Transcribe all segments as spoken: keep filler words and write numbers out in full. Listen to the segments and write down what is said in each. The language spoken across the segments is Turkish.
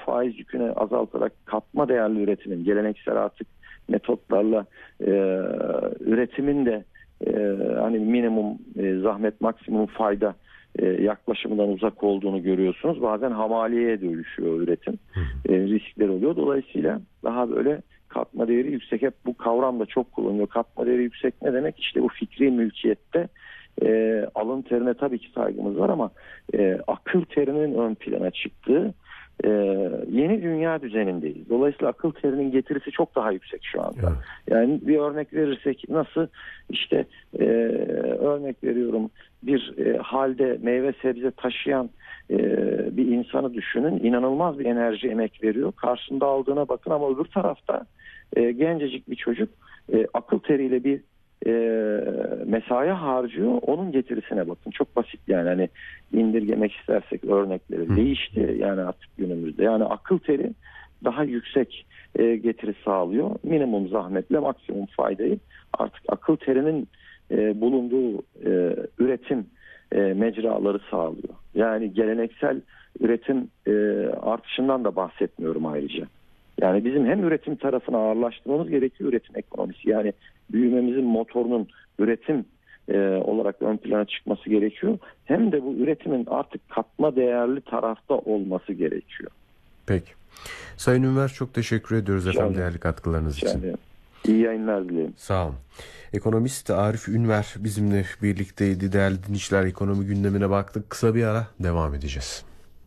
faiz yükünü azaltarak katma değerli üretimin, geleneksel artık metotlarla e, üretimin de e, hani minimum e, zahmet maksimum fayda e, yaklaşımından uzak olduğunu görüyorsunuz. Bazen hamaliyeye dönüşüyor üretim. E, riskler oluyor. Dolayısıyla daha böyle katma değeri yüksek. Hep bu kavram da çok kullanılıyor. Katma değeri yüksek ne demek? İşte bu fikri mülkiyette e, alın terine tabii ki saygımız var ama e, akıl terinin ön plana çıktığı e, yeni dünya düzenindeyiz. Dolayısıyla akıl terinin getirisi çok daha yüksek şu anda. Evet. Yani bir örnek verirsek nasıl işte e, örnek veriyorum bir e, halde meyve sebze taşıyan e, bir insanı düşünün. İnanılmaz bir enerji emek veriyor. Karşında aldığına bakın ama öbür tarafta e, gencecik bir çocuk e, akıl teriyle bir e, mesai harcıyor. Onun getirisine bakın. Çok basit yani hani indirgemek istersek örnekleri Hı. değişti yani artık günümüzde. Yani akıl teri daha yüksek e, getiri sağlıyor. Minimum zahmetle maksimum faydayı artık akıl terinin e, bulunduğu e, üretim e, mecraları sağlıyor. Yani geleneksel üretim e, artışından da bahsetmiyorum ayrıca. Yani bizim hem üretim tarafına ağırlaştırmamız gerekiyor, üretim ekonomisi. Yani büyümemizin motorunun üretim e, olarak ön plana çıkması gerekiyor. Hem de bu üretimin artık katma değerli tarafta olması gerekiyor. Peki. Sayın Ünver çok teşekkür ediyoruz Rica efendim değerli katkılarınız için. Yani. İyi yayınlar dilerim. Sağ olun. Ekonomist Arif Ünver bizimle birlikteydi. Değerli dinleyiciler, ekonomi gündemine baktık. Kısa bir ara devam edeceğiz.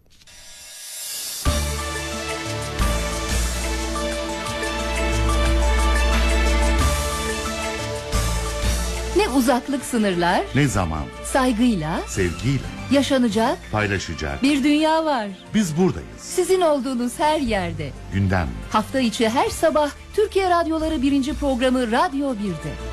Ne uzaklık sınırlar, ne zaman, saygıyla, sevgiyle, yaşanacak, paylaşacak bir dünya var. Biz buradayız. Sizin olduğunuz her yerde. Gündem. Hafta içi her sabah Türkiye Radyoları birinci programı Radyo bir'de.